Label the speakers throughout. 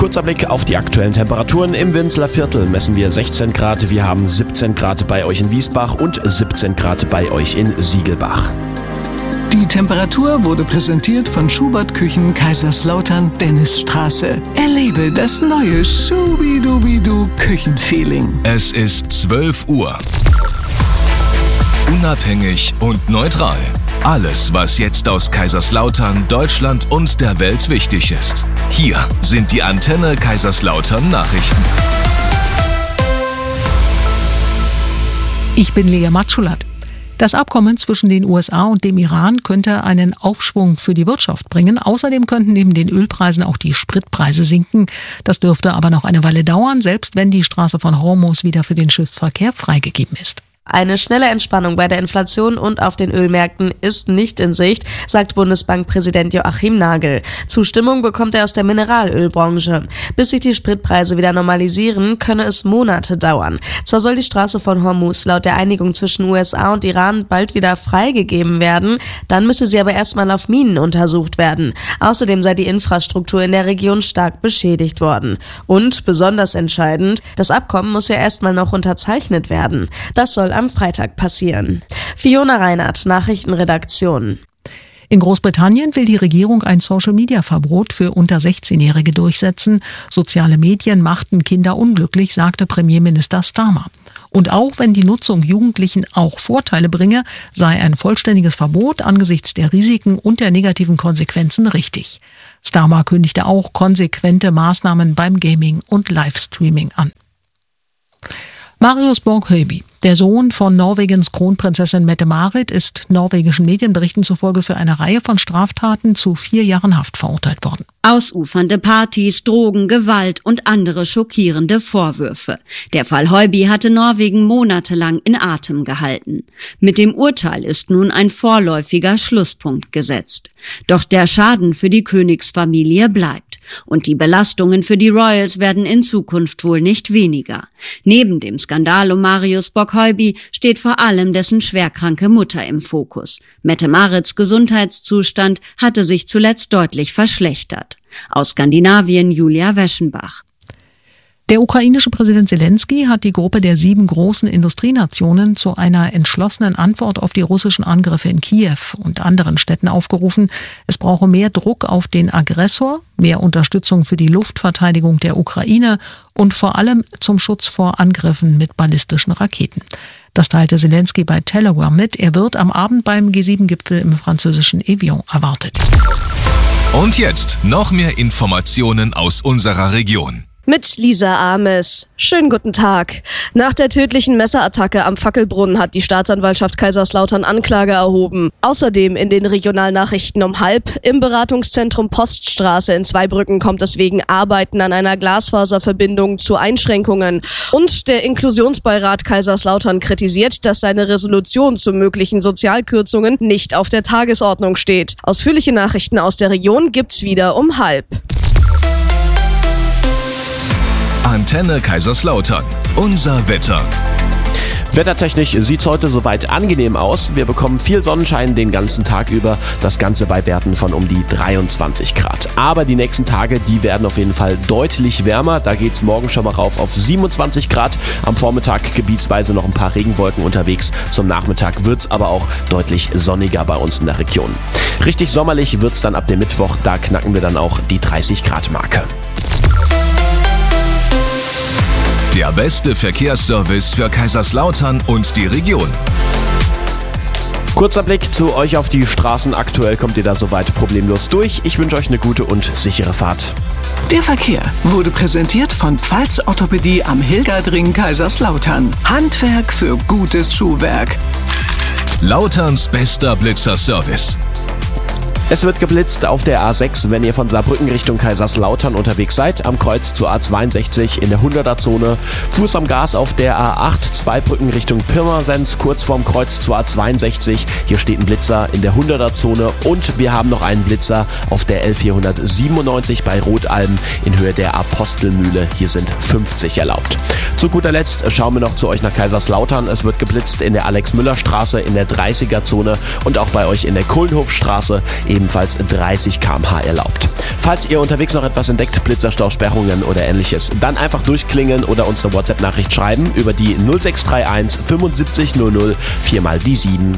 Speaker 1: Kurzer Blick auf die aktuellen Temperaturen. Im Winzler Viertel messen wir 16 Grad. Wir haben 17 Grad bei euch in Wiesbach und 17 Grad bei euch in Siegelbach.
Speaker 2: Die Temperatur wurde präsentiert von Schubert Küchen Kaiserslautern Dennisstraße. Erlebe das neue Schubidubidu Küchenfeeling.
Speaker 3: Es ist 12 Uhr. Unabhängig und neutral. Alles, was jetzt aus Kaiserslautern, Deutschland und der Welt wichtig ist. Hier sind die Antenne Kaiserslautern Nachrichten.
Speaker 4: Ich bin Lea Matschulat. Das Abkommen zwischen den USA und dem Iran könnte einen Aufschwung für die Wirtschaft bringen. Außerdem könnten neben den Ölpreisen auch die Spritpreise sinken. Das dürfte aber noch eine Weile dauern, selbst wenn die Straße von Hormuz wieder für den Schiffsverkehr freigegeben ist.
Speaker 5: Eine schnelle Entspannung bei der Inflation und auf den Ölmärkten ist nicht in Sicht, sagt Bundesbankpräsident Joachim Nagel. Zustimmung bekommt er aus der Mineralölbranche. Bis sich die Spritpreise wieder normalisieren, könne es Monate dauern. Zwar soll die Straße von Hormuz laut der Einigung zwischen USA und Iran bald wieder freigegeben werden, dann müsse sie aber erstmal auf Minen untersucht werden. Außerdem sei die Infrastruktur in der Region stark beschädigt worden. Und, besonders entscheidend, das Abkommen muss ja erstmal noch unterzeichnet werden. Das soll am Freitag passieren. Fiona Reinhardt, Nachrichtenredaktion.
Speaker 4: In Großbritannien will die Regierung ein Social-Media-Verbot für unter 16-Jährige durchsetzen. Soziale Medien machten Kinder unglücklich, sagte Premierminister Starmer. Und auch wenn die Nutzung Jugendlichen auch Vorteile bringe, sei ein vollständiges Verbot angesichts der Risiken und der negativen Konsequenzen richtig. Starmer kündigte auch konsequente Maßnahmen beim Gaming und Livestreaming an. Marius Borg-Høiby, der Sohn von Norwegens Kronprinzessin Mette-Marit, ist norwegischen Medienberichten zufolge für eine Reihe von Straftaten zu 4 Jahren Haft verurteilt worden.
Speaker 6: Ausufernde Partys, Drogen, Gewalt und andere schockierende Vorwürfe. Der Fall Høiby hatte Norwegen monatelang in Atem gehalten. Mit dem Urteil ist nun ein vorläufiger Schlusspunkt gesetzt. Doch der Schaden für die Königsfamilie bleibt. Und die Belastungen für die Royals werden in Zukunft wohl nicht weniger. Neben dem Skandal um Marius Borg-Høiby steht vor allem dessen schwerkranke Mutter im Fokus. Mette-Marits Gesundheitszustand hatte sich zuletzt deutlich verschlechtert. Aus Skandinavien Julia Weschenbach.
Speaker 4: Der ukrainische Präsident Zelensky hat die Gruppe der 7 großen Industrienationen zu einer entschlossenen Antwort auf die russischen Angriffe in Kiew und anderen Städten aufgerufen. Es brauche mehr Druck auf den Aggressor, mehr Unterstützung für die Luftverteidigung der Ukraine und vor allem zum Schutz vor Angriffen mit ballistischen Raketen. Das teilte Zelensky bei Telegram mit. Er wird am Abend beim G7-Gipfel im französischen Evian erwartet.
Speaker 3: Und jetzt noch mehr Informationen aus unserer Region.
Speaker 7: Mit Lisa Ames. Schönen guten Tag. Nach der tödlichen Messerattacke am Fackelbrunnen hat die Staatsanwaltschaft Kaiserslautern Anklage erhoben. Außerdem in den Regionalnachrichten um 12:30 im Beratungszentrum Poststraße in Zweibrücken kommt es wegen Arbeiten an einer Glasfaserverbindung zu Einschränkungen. Und der Inklusionsbeirat Kaiserslautern kritisiert, dass seine Resolution zu möglichen Sozialkürzungen nicht auf der Tagesordnung steht. Ausführliche Nachrichten aus der Region gibt's wieder um 12:30.
Speaker 3: Antenne Kaiserslautern. Unser Wetter.
Speaker 1: Wettertechnisch sieht's heute soweit angenehm aus. Wir bekommen viel Sonnenschein den ganzen Tag über. Das Ganze bei Werten von um die 23 Grad. Aber die nächsten Tage, die werden auf jeden Fall deutlich wärmer. Da geht's morgen schon mal rauf auf 27 Grad. Am Vormittag gebietsweise noch ein paar Regenwolken unterwegs. Zum Nachmittag wird's aber auch deutlich sonniger bei uns in der Region. Richtig sommerlich wird's dann ab dem Mittwoch. Da knacken wir dann auch die 30 Grad Marke.
Speaker 3: Der beste Verkehrsservice für Kaiserslautern und die Region.
Speaker 1: Kurzer Blick zu euch auf die Straßen. Aktuell kommt ihr da soweit problemlos durch. Ich wünsche euch eine gute und sichere Fahrt.
Speaker 2: Der Verkehr wurde präsentiert von Pfalz Orthopädie am Hilgerdring Kaiserslautern. Handwerk für gutes Schuhwerk.
Speaker 3: Lauterns bester Blitzerservice.
Speaker 1: Es wird geblitzt auf der A6, wenn ihr von Saarbrücken Richtung Kaiserslautern unterwegs seid, am Kreuz zur A62 in der 100er-Zone. Fuß am Gas auf der A8, Zweibrücken Richtung Pirmasens, kurz vorm Kreuz zur A62. Hier steht ein Blitzer in der 100er-Zone und wir haben noch einen Blitzer auf der L497 bei Rotalben in Höhe der Apostelmühle. Hier sind 50 erlaubt. Zu guter Letzt schauen wir noch zu euch nach Kaiserslautern. Es wird geblitzt in der Alex-Müller-Straße in der 30er-Zone und auch bei euch in der Kohlenhofstraße ebenfalls 30 km/h erlaubt. Falls ihr unterwegs noch etwas entdeckt, Blitzerstausperrungen oder ähnliches, dann einfach durchklingeln oder uns eine WhatsApp-Nachricht schreiben über die 0631 75 00 4 die 7.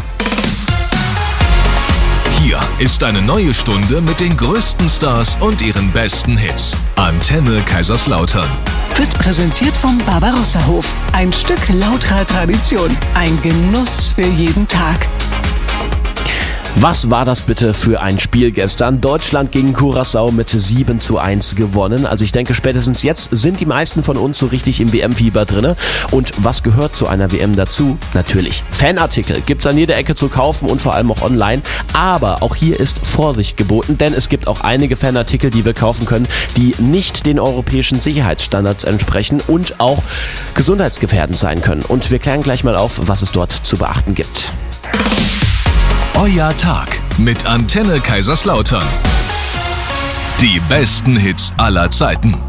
Speaker 3: Hier ist eine neue Stunde mit den größten Stars und ihren besten Hits. Antenne Kaiserslautern.
Speaker 2: Wird präsentiert vom Barbarossa-Hof. Ein Stück lauterer Tradition. Ein Genuss für jeden Tag.
Speaker 1: Was war das bitte für ein Spiel gestern? Deutschland gegen Curaçao mit 7:1 gewonnen. Also ich denke, spätestens jetzt sind die meisten von uns so richtig im WM-Fieber drinne. Und was gehört zu einer WM dazu? Natürlich Fanartikel. Gibt's an jeder Ecke zu kaufen und vor allem auch online. Aber auch hier ist Vorsicht geboten, denn es gibt auch einige Fanartikel, die wir kaufen können, die nicht den europäischen Sicherheitsstandards entsprechen und auch gesundheitsgefährdend sein können. Und wir klären gleich mal auf, was es dort zu beachten gibt.
Speaker 3: Euer Tag mit Antenne Kaiserslautern. Die besten Hits aller Zeiten.